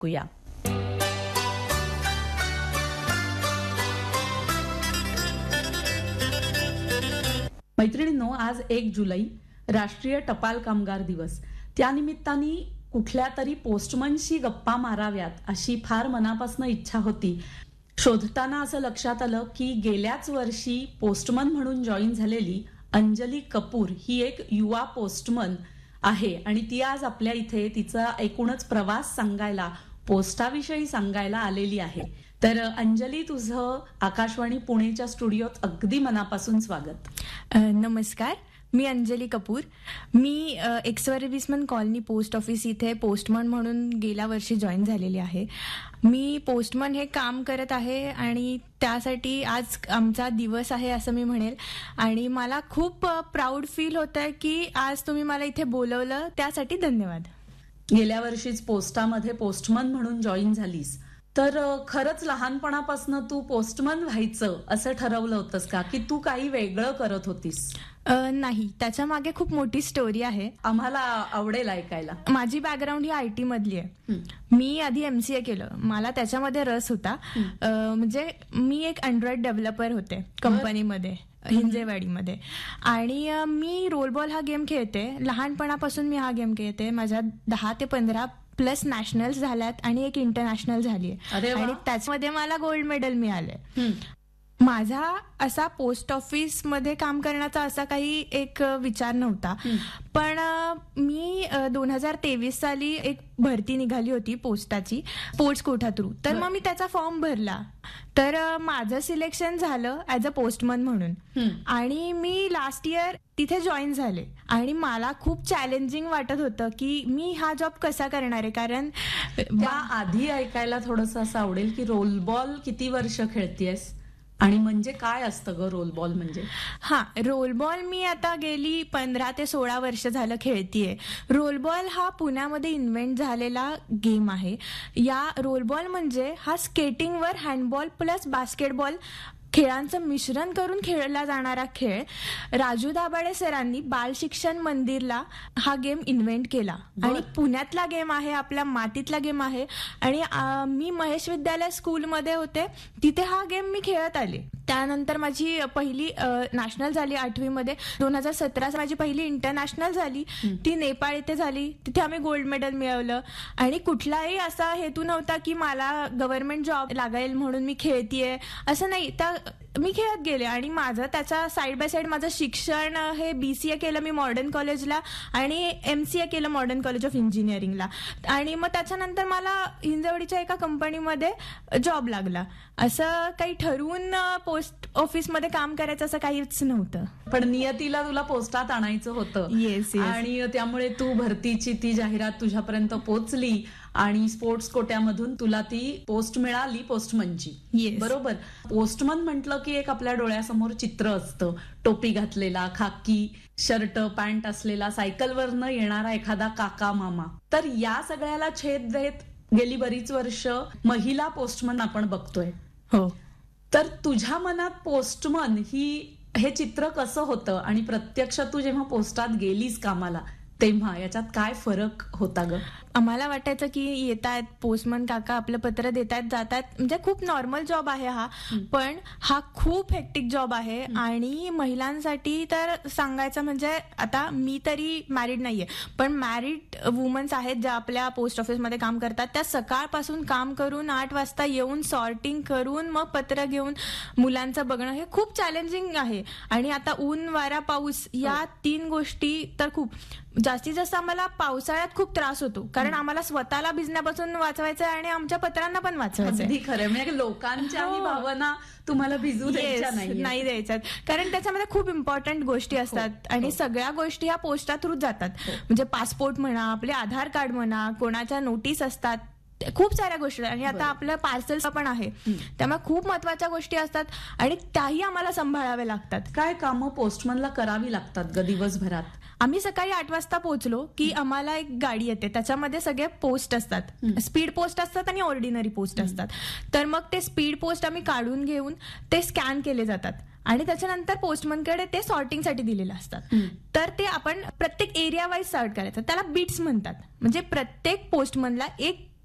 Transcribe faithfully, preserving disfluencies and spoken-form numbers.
ऐकूया. मैत्रिणींनो, आज एक जुलै राष्ट्रीय टपाल कामगार दिवस. त्यानिमित्ताने कुठल्या तरी पोस्टमनशी गप्पा माराव्यात अशी फार मनापासून इच्छा होती. शोधताना असं लक्षात आलं की गेल्याच वर्षी पोस्टमन म्हणून जॉईन झालेली अंजली कपूर ही एक युवा पोस्टमन आहे आणि ती आज आपल्या इथे तिचा एकूणच प्रवास सांगायला, पोस्टाविषयी सांगायला आलेली आहे. तर अंजली, तुझं आकाशवाणी पुणेच्या स्टुडिओत अगदी मनापासून स्वागत. नमस्कार, मी अंजली कपूर. मी x serviceman colony post office इथे पोस्टमन म्हणून गेल्या वर्षी जॉईन झालेली आहे. मी पोस्टमन हे काम करत आहे आणि त्यासाठी आज आमचा दिवस आहे असं मी म्हणेल. आणि मला खूप प्राऊड फील होत आहे की आज तुम्ही मला इथे बोलवलं, त्यासाठी धन्यवाद. गेल्या वर्षीच पोस्टामध्ये पोस्टमन म्हणून जॉईन झालीस, तर खरंच लहानपणापासून तू पोस्टमन व्हायचं असं ठरवलं होतंस का, की तू काही वेगळं करत होतीस? नाही, त्याच्या मागे खूप मोठी स्टोरी आहे. आम्हाला आवडेल ऐकायला. माझी बॅकग्राऊंड ही आयटी मधली आहे. मी आधी एमसीए केलं, मला त्याच्यामध्ये रस होता. म्हणजे मी एक अँड्रॉइड डेव्हलपर होते कंपनीमध्ये, हिंजेवाडीमध्ये. आणि मी रोलबॉल हा गेम खेळते, लहानपणापासून मी हा गेम खेळते. माझ्या दहा ते पंधरा प्लस नॅशनल्स झाल्यात आणि एक इंटरनॅशनल झाली आहे आणि त्याच्यामध्ये मला गोल्ड मेडल मिळालंय. माझा असा पोस्ट ऑफिस मध्ये काम करण्याचा असा काही एक विचार नव्हता, पण मी दोन हजार तेवीस साली एक भरती निघाली होती पोस्टाची, स्पोर्ट्स कोटा थ्रू. तर मग मी त्याचा फॉर्म भरला, तर माझं सिलेक्शन झालं ऍज अ पोस्टमन म्हणून. आणि मी लास्ट इयर तिथे जॉईन झाले आणि मला खूप चॅलेंजिंग वाटत होतं की मी हा जॉब कसा करणार आहे. कारण आधी ऐकायला थोडंसं असं आवडेल की रोलबॉल किती वर्ष खेळतेस आणि म्हणजे काय असतं ग रोलबॉल म्हणजे? हा, रोलबॉल मी आता गेली पंधरा ते सोळा वर्ष झालं खेळतीये. रोलबॉल हा पुण्यामध्ये इन्व्हेंट झालेला गेम आहे. या रोलबॉल म्हणजे हा स्केटिंगवर हँडबॉल प्लस बास्केटबॉल खेळांचं मिश्रण करून खेळला जाणारा खेळ. राजू दाभाडे सरांनी बाल शिक्षण मंदिरला हा गेम इन्व्हेंट केला आणि पुण्यातला गेम आहे, आपल्या मातीतला गेम आहे. आणि मी महेश विद्यालय स्कूलमध्ये होते, तिथे हा गेम मी खेळत आले. त्यानंतर माझी पहिली नॅशनल झाली आठवीमध्ये. दोन हजार सतरा माझी पहिली इंटरनॅशनल झाली, ती नेपाळ इथे झाली. तिथे आम्ही गोल्ड मेडल मिळवलं. आणि कुठलाही असा हेतू नव्हता की मला गव्हर्नमेंट जॉब लागेल म्हणून मी खेळतीये, असं नाही. त्या मी खेळत गेले आणि माझं त्याचा साईड बाय साईड माझं शिक्षण हे बीसीए केलं मी मॉडर्न कॉलेजला आणि एमसीए केलं मॉडर्न कॉलेज ऑफ इंजिनिअरिंगला. आणि मग त्याच्यानंतर मला हिंजवडीच्या एका कंपनीमध्ये जॉब लागला. असं काही ठरवून पोस्ट ऑफिसमध्ये काम करायचं असं काहीच नव्हतं, पण नियतीला तुला पोस्टात आणायचं होतं. येस. आणि त्यामुळे तू भरतीची ती जाहिरात तुझ्यापर्यंत पोहोचली आणि स्पोर्ट्स कोट्यामधून तुला ती पोस्ट मिळाली पोस्टमनची. बरोबर. पोस्टमन म्हटलं की एक आपल्या डोळ्यासमोर चित्र असतं, टोपी घातलेला, खाकी शर्ट पॅन्ट असलेला, सायकलवरनं येणारा एखादा काका मामा. तर या सगळ्याला छेद देत गेली बरीच वर्ष महिला पोस्टमन आपण बघतोय. हो. तर तुझ्या मनात पोस्टमन ही हे चित्र कसं होतं आणि प्रत्यक्ष तू जेव्हा पोस्टात गेलीस कामाला तेव्हा याच्यात काय फरक होता ग? आम्हाला वाटायचं की येतात पोस्टमन काका, आपलं पत्र देतात जातात, म्हणजे खूप नॉर्मल जॉब आहे हा. पण हा खूप हेक्टिक जॉब आहे. आणि महिलांसाठी तर सांगायचं म्हणजे, आता मी तरी मॅरिड नाहीये, पण मॅरिड वुमन्स आहेत ज्या आपल्या पोस्ट ऑफिसमध्ये काम करतात, त्या सकाळपासून काम करून आठ वाजता येऊन सॉर्टिंग करून मग पत्र घेऊन मुलांचं बघणं हे खूप चॅलेंजिंग आहे. आणि आता ऊन वारा पाऊस या तीन गोष्टी तर खूप जास्तीत जास्त आम्हाला पावसाळ्यात खूप त्रास होतो, कारण आम्हाला स्वतःला भिजण्यापासून वाचवायचं आणि आमच्या पत्रांना पण वाचवायचं. अगदी खरं, म्हणजे लोकांच्या भावना तुम्हाला भिजू द्यायच्या नाही द्यायच्यात, कारण त्याच्यामध्ये खूप इम्पॉर्टंट गोष्टी असतात आणि सगळ्या गोष्टी ह्या पोस्टा थ्रू जातात. म्हणजे पासपोर्ट म्हणा, आपले आधार कार्ड म्हणा, कोणाच्या नोटीस असतात, खूप साऱ्या गोष्टी. आणि आता आपलं पार्सल्स पण आहे, त्यामुळे खूप महत्वाच्या गोष्टी असतात आणि त्याही आम्हाला सांभाळाव्या लागतात. काय कामं पोस्टमनला करावी लागतात ग दिवसभरात? आम्ही सकाळी आठ वाजता पोहोचलो की आम्हाला एक गाडी येते, त्याच्यामध्ये सगळे पोस्ट असतात, स्पीड पोस्ट असतात आणि ऑर्डिनरी पोस्ट असतात. तर मग ते स्पीड पोस्ट आम्ही काढून घेऊन ते स्कॅन केले जातात आणि त्याच्यानंतर पोस्टमनकडे ते सॉर्टिंगसाठी दिलेले असतात. तर ते आपण प्रत्येक एरिया वाईज सॉर्ट करायचं, त्याला बिट्स म्हणतात. म्हणजे प्रत्येक पोस्टमनला एक